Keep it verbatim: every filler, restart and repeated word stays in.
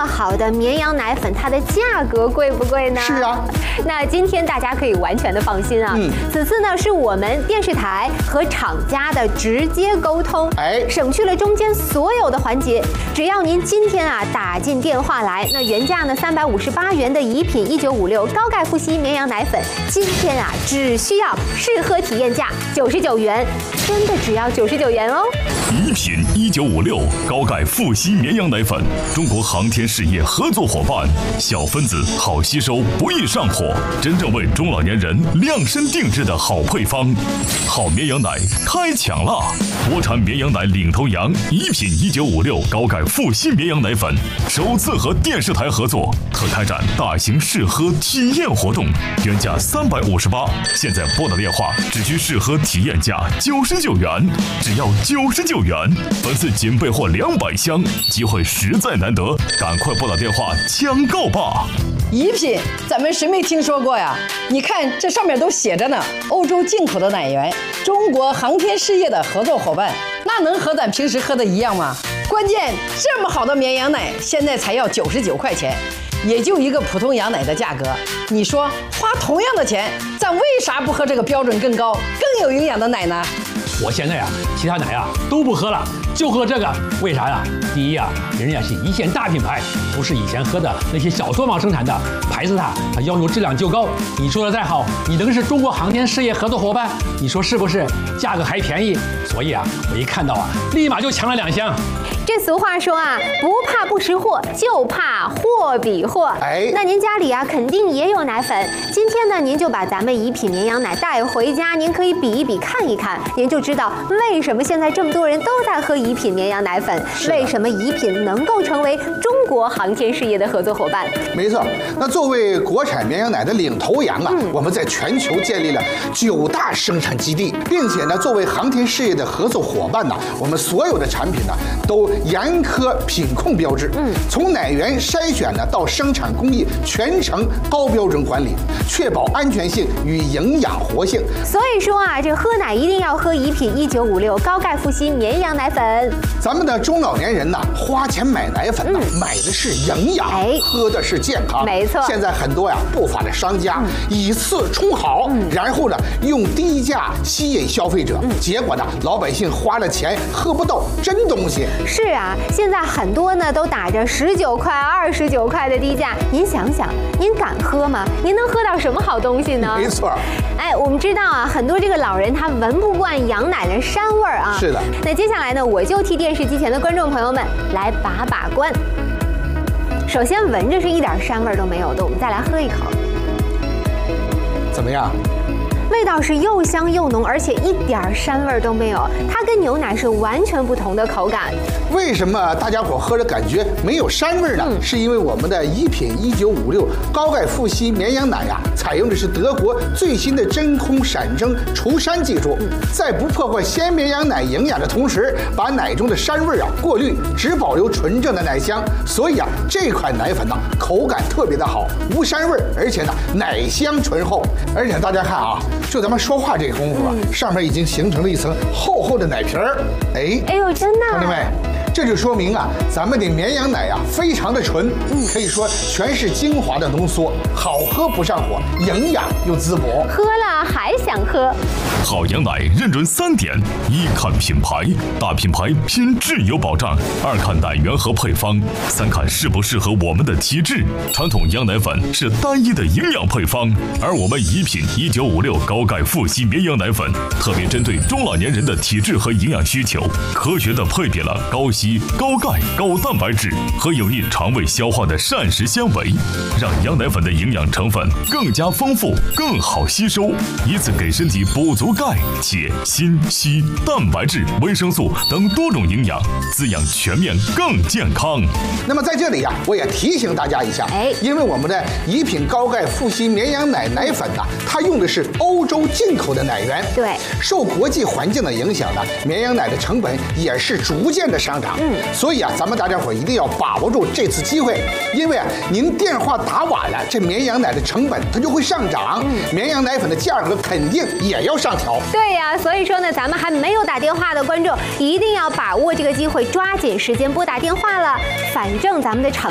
么好的绵羊奶粉，它的价格贵不贵呢？ 是啊。 那今天大家可以完全的放心啊。嗯。此次呢是我们电视台和厂家的直接沟通，哎，省去了中间所有的环节。只要您今天啊打进电话来，那原价呢三百五十八元的怡品一九五六高钙富硒绵羊奶粉，今天啊只需要试喝体验价九十九元，真的只要九十九元哦。 怡品一九五六高钙富硒绵羊奶粉，中国航天事业合作伙伴，小分子好吸收，不易上火，真正为中老年人量身定制的好配方。好绵羊奶开抢啦！国产绵羊奶领头羊怡品一九五六高钙富硒绵羊奶粉，首次和电视台合作，特开展大型试喝体验活动，原价三百五十八，现在拨打电话只需试喝体验价九十九元，只要九十九元，本次仅备货两百箱，机会实在难得，赶快拨打电话抢购吧！ 怡品，咱们谁没听说过呀？你看这上面都写着呢，欧洲进口的奶源，中国航天事业的合作伙伴，那能和咱平时喝的一样吗？关键这么好的绵羊奶，现在才要九十九块钱，也就一个普通羊奶的价格。你说花同样的钱，咱为啥不喝这个标准更高、更有营养的奶呢？ 我现在呀，其他奶呀都不喝了，就喝这个。为啥呀？第一啊，人家是一线大品牌，不是以前喝的那些小作坊生产的，牌子它它要求质量就高。你说的再好，你能是中国航天事业合作伙伴？你说是不是？价格还便宜，所以啊，我一看到啊，立马就抢了两箱。 这俗话说啊，不怕不识货，就怕货比货。哎，那您家里啊肯定也有奶粉，今天呢您就把咱们怡品绵羊奶带回家，您可以比一比看一看，您就知道为什么现在这么多人都在喝怡品绵羊奶粉，为什么怡品能够成为中国航天事业的合作伙伴。 没错，那作为国产绵羊奶的领头羊啊，嗯、我们在全球建立了九大生产基地，并且呢作为航天事业的合作伙伴呢，我们所有的产品呢都严苛品控标志，嗯，从奶源筛选呢到生产工艺全程高标准管理，确保安全性与营养活性。 所以说啊，这喝奶一定要喝怡品一九五六高钙富硒绵羊奶粉。 咱们的中老年人呢，花钱买奶粉呢，嗯、买的是营养，哎，喝的是健康。 没错。现在很多呀不法的商家、嗯、以次充好，嗯、然后呢用低价吸引消费者，嗯、结果呢老百姓花了钱喝不到真东西。 是啊，现在很多呢都打着十九块、二十九块的低价，您想想，您敢喝吗？您能喝到什么好东西呢？ 没错。 哎，我们知道啊，很多这个老人他闻不惯羊奶的膻味儿啊。 是的。那接下来呢，我就替电视机前的观众朋友们来把把关。首先闻着是一点膻味都没有的，我们再来喝一口。 怎么样？ 味道是又香又浓，而且一点膻味都没有，它跟牛奶是完全不同的口感。 为什么大家伙喝着感觉没有膻味呢？嗯、是因为我们的怡品一九五六高钙富硒绵羊奶呀、啊，采用的是德国最新的真空闪蒸除膻技术，嗯、在不破坏鲜绵羊奶营养的同时，把奶中的膻味啊过滤，只保留纯正的奶香。所以啊，这款奶粉呢、啊，口感特别的好，无膻味，而且呢奶香醇厚。而且大家看啊。就咱们说话这个功夫啊，嗯、上面已经形成了一层厚厚的奶皮儿。哎， 哎呦，真的！ 兄弟们，这就说明啊，咱们的绵羊奶啊，非常的纯，嗯，可以说全是精华的浓缩，好喝不上火，营养又滋补。 喝了还想喝。 好羊奶认准三点：一看品牌，大品牌拼质有保障；二看奶源和配方；三看适不适合我们的体质。传统羊奶粉是单一的营养配方，而我们怡品一九五六高钙富硒绵羊奶粉特别针对中老年人的体质和营养需求，科学的配比了高硒、高钙、高蛋白质和有益肠胃消化的膳食纤维，让羊奶粉的营养成分更加丰富、更好吸收，以此给身体补足钙、铁、锌、硒、蛋白质、维生素等多种营养，滋养全面更健康。 那么在这里呀、啊，我也提醒大家一下，哎，因为我们的怡品高钙富硒绵羊奶奶粉呐、啊，它用的是欧洲进口的奶源， 对， 受国际环境的影响呢，绵羊奶的成本也是逐渐的上涨。嗯，所以啊，咱们大家伙一定要把握住这次机会，因为啊，您电话打晚了，这绵羊奶的成本它就会上涨，嗯、绵羊奶粉的价格肯定也要上调。 对呀、啊，所以说呢，咱们还没有打电话的观众一定要把握这个机会，抓紧时间拨打电话了。反正咱们的厂